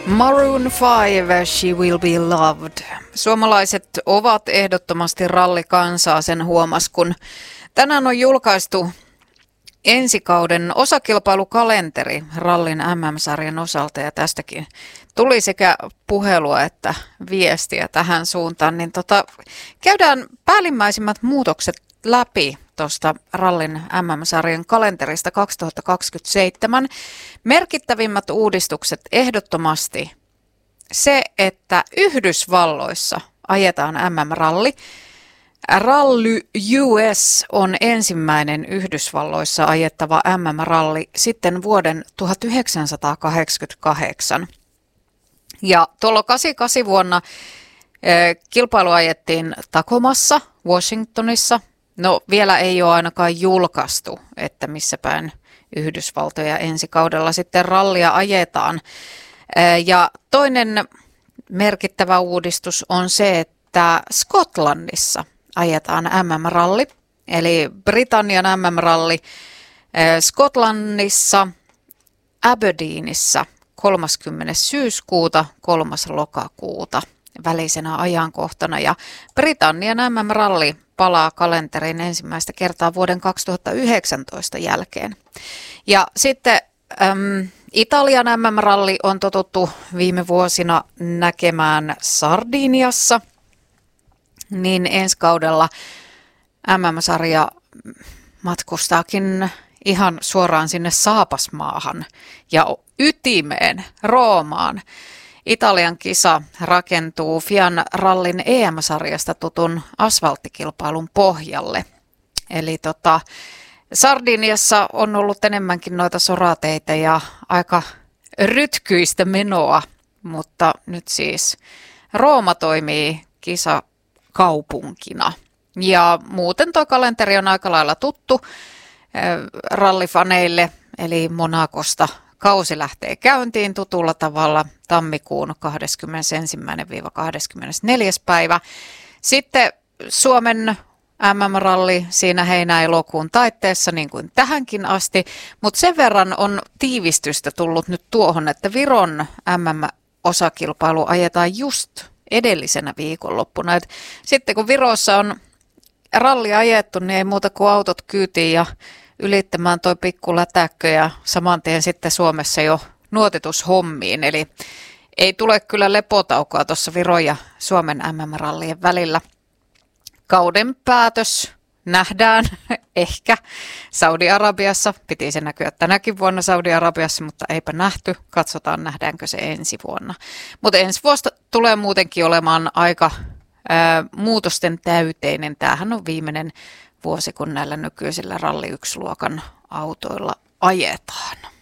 Maroon 5, She Will Be Loved. Suomalaiset ovat ehdottomasti rallikansaa, sen huomas, kun tänään on julkaistu ensi kauden osakilpailukalenteri rallin MM-sarjan osalta ja tästäkin tuli sekä puhelua että viestiä tähän suuntaan, niin käydään päällimmäisimmät muutokset läpi tuosta rallin MM-sarjan kalenterista 2027. Merkittävimmät uudistukset ehdottomasti se, että Yhdysvalloissa ajetaan MM-ralli. Rally US on ensimmäinen Yhdysvalloissa ajettava MM-ralli sitten vuoden 1988. Ja tuolla 88 vuonna kilpailu ajettiin Tacomassa, Washingtonissa. No vielä ei ole ainakaan julkaistu, että missä päin Yhdysvaltoja ensi kaudella sitten rallia ajetaan. Ja toinen merkittävä uudistus on se, että Skotlannissa ajetaan MM-ralli, eli Britannian MM-ralli Skotlannissa, Aberdeenissa 30. syyskuuta, 3. lokakuuta välisenä ajankohtana. Ja Britannian MM-ralli palaa kalenteriin ensimmäistä kertaa vuoden 2019 jälkeen. Ja sitten Italian MM-ralli on totuttu viime vuosina näkemään Sardiniassa, niin ensi kaudella MM-sarja matkustaakin ihan suoraan sinne Saapasmaahan ja ytimeen, Roomaan. Italian kisa rakentuu FIAn rallin EM-sarjasta tutun asfalttikilpailun pohjalle. Eli Sardiniassa on ollut enemmänkin noita sorateitä ja aika rytkyistä menoa, mutta nyt siis Rooma toimii kisakaupunkina. Ja muuten tuo kalenteri on aika lailla tuttu rallifaneille, eli Monacosta kausi lähtee käyntiin tutulla tavalla tammikuun 21.–24. päivä. Sitten Suomen MM-ralli siinä heinä-elokuun taitteessa niin kuin tähänkin asti, mutta sen verran on tiivistystä tullut nyt tuohon, että Viron MM-osakilpailu ajetaan just edellisenä viikonloppuna. Et sitten kun Virossa on ralli ajettu, niin ei muuta kuin autot kyytiin ja ylittämään toi pikku lätäkkö ja saman tien sitten Suomessa jo nuotitushommiin. Eli ei tule kyllä lepotaukoa tuossa Viron ja Suomen MM-rallien välillä. Kauden päätös nähdään ehkä Saudi-Arabiassa. Piti se näkyä tänäkin vuonna Saudi-Arabiassa, mutta eipä nähty. Katsotaan, nähdäänkö se ensi vuonna. Mutta ensi vuosta tulee muutenkin olemaan aika muutosten täyteinen. Tämähän on viimeinen vuosi, kun näillä nykyisillä Ralli 1-luokan autoilla ajetaan.